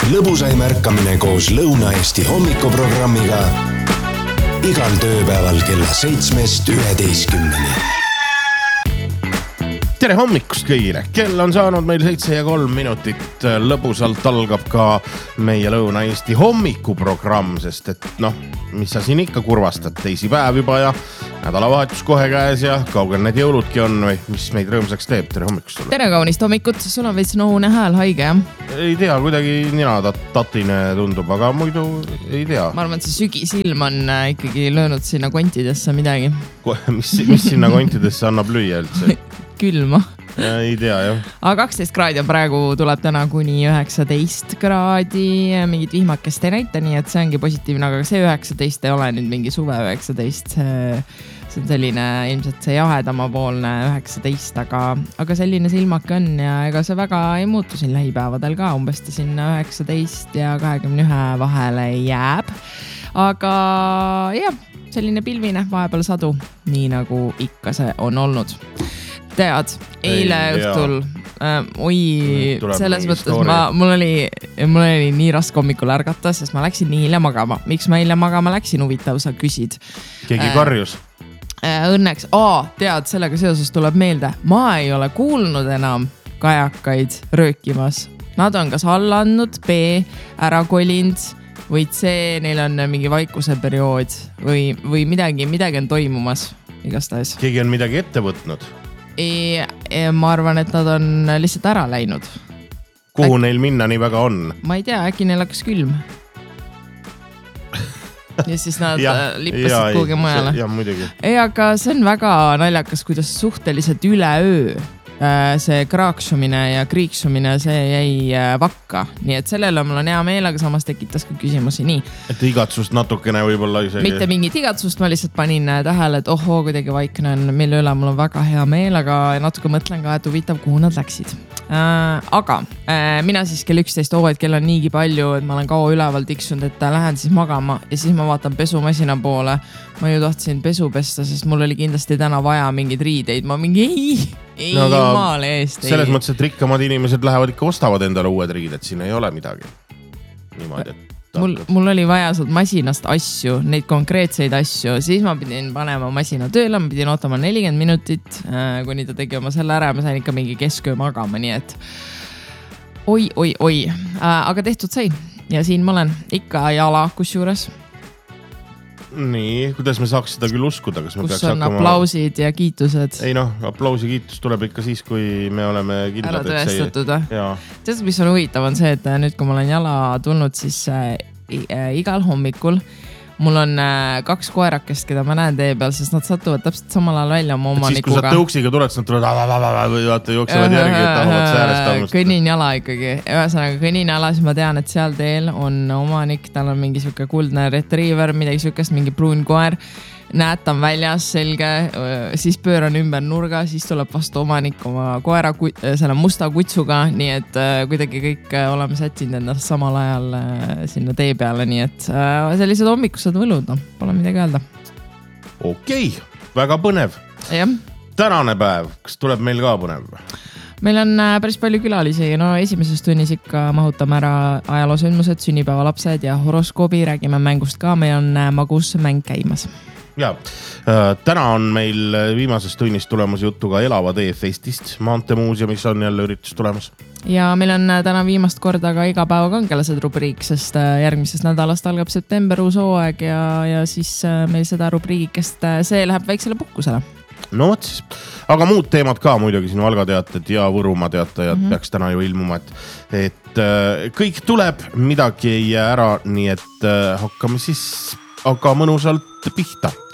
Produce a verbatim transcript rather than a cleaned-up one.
lõbusaim ärkamine koos Lõuna-Eesti hommikuprogrammiga igal tööpäeval kella seitsmest üheteistkümneni. Tere hommikust kõigile! Kell on saanud meil seitse ja kolm minutit. Lõbusalt algab ka meie Lõuna-Eesti hommikuprogramm, sest et noh, mis sa siin ikka kurvastad, teisi päev juba ja nädalavahetus kohe käes ja kaugel need jõuludki on või mis meid rõõmsaks teeb. Tere hommikust sulle! Tere kaunist hommikut! Sul on veits nohune hääl, haige, jah? Ei tea, kuidagi nina tatine tundub, aga muidu ei tea. Ma arvan, et see sügisilm on ikkagi löönud sinna kontidesse midagi. Mis, mis sinna kontidesse annab lüüa üldse? Külma. Ja, ei tea, jah. Aga kaksteist kraadi on praegu, tuleb täna kuni üheksateist kraadi, mingid vihmakest ei näita, nii et see ongi positiivne, aga see üheksateist ei ole nüüd mingi suve üheksateist. See on selline ilmselt see jahedama poolne üheksateist, aga, aga selline silmake on ja ega see väga ei muutu siin lähipäevadel ka, umbes ta sinna üheksateist ja kahekümne ühe vahele jääb. Aga jah, selline pilvine vahepeal sadu, nii nagu ikka see on olnud. Tead, eile ei, õhtul, äh, oi, selles mõttes ma, mul, oli, mul oli nii raske hommikul ärgata, sest ma läksin nii hilja magama. Miks ma hilja magama läksin, huvitav, sa küsid. Keegi karjus? Äh, õnneks, aa, tead, sellega seoses tuleb meelde. Ma ei ole kuulnud enam kajakaid röökimas. Nad on kas alla andnud, B, ära kolind või C, neil on mingi vaikuse periood või, või midagi, midagi on toimumas igastahes. Keegi on midagi ette võtnud? Ei, ma arvan, et nad on lihtsalt ära läinud. Kuhu Äk... neil minna nii väga on? Ma ei tea, äkki neil hakkas külm. Ja siis nad ja, lippasid kuhugi mujale. Ja, muidugi. Ei, aga see on väga naljakas, kuidas suhteliselt üle öö see kraaksumine ja kriiksumine, see jäi vakka. Nii et sellele mul on hea meel, aga samas tekitas ka küsimusi nii. Et igatsust natukene võib-olla isegi... Mitte mingit igatsust, ma lihtsalt panin tähele, et ohoo, kuidagi vaikne on, mille üle mul on väga hea meel, aga natuke mõtlen ka, et huvitav, kuhu nad läksid. Äh, aga äh, mina siis kell üksteist, oo, et kell on niigi palju, et ma olen kaua üleval tiksunud, et lähen siis magama ja siis ma vaatan pesumasina poole. Ma ju tahtsin pesu pesta, sest mul oli kindlasti täna vaja mingeid riideid. Ma mingi ei, ei no, maale eest. Selles ei. Mõttes, et rikkamad inimesed lähevad ikka ostavad endale uued riided, siin ei ole midagi. Niimoodi, et mul, mul oli vaja sealt masinast asju, neid konkreetseid asju, siis ma pidin panema masina tööle, ma pidin ootama nelikümmend minutit, kuni ta tegi oma selle ära, ma sain ikka mingi kesköö magama, nii et oi, oi, oi, aga tehtud sai ja siin ma olen ikka jala kus juures. Nii, kuidas me saaks seda küll uskuda? Kas me kus on hakkama... aplausid ja kiitused? Ei noh, aplausi kiitus tuleb ikka siis, kui me oleme kindlad, ära tõestatud. See... Tead, mis on huvitav on see, et nüüd kui ma olen jala tulnud, siis äh, igal hommikul mul on äh, kaks koerakest, keda ma näen tee peal, sest nad satuvad täpselt samal ajal välja oma omanikuga. Siis, kui sa tõuksiga tuled, siis nad tulevad või vaata, jooksevad järgi, et tahavad säärest alustada. Kõnnin jala ikkagi. Ühesõnaga, kõnnin jala, siis ma tean, et seal teel on omanik, tal on mingi siuke kuldne retriever, midagi siukest, mingi pruun koer. Näed, ta on väljas, selge, siis pööran ümber nurga, siis tuleb vastu omanik oma koera selle musta kutsuga, nii et kuidagi kõik oleme sättinud ennast samal ajal sinna tee peale, nii et sellised hommikused võlud, no, pole midagi öelda. Okei, väga põnev. Ja. Tänane päev, kas tuleb meil ka põnev? Meil on päris palju külalisi, no esimeses tunnis ikka mahutame ära ajaloosündmused, sünnipäeva lapsed ja horoskoobi, räägime mängust ka, meil on magus mäng käimas. Ja, täna on meil viimases tunnis tulemas juttu ka Elava tee festist Maantemuuseumis on jälle üritus tulemas. Ja meil on täna viimast korda ka iga päeva kangelased rubriik, sest järgmisest nädalast algab september uus hooaeg ja, ja siis meil seda rubriigikest, see läheb väiksele puhkusele. No võt siis, aga muud teemad ka muidugi siin Valga teated ja Võrumaa teatajad mm-hmm. peaks täna ju ilmuma, et, et kõik tuleb, midagi ei jää ära, nii et hakkame siis aga mõnusalt pihta.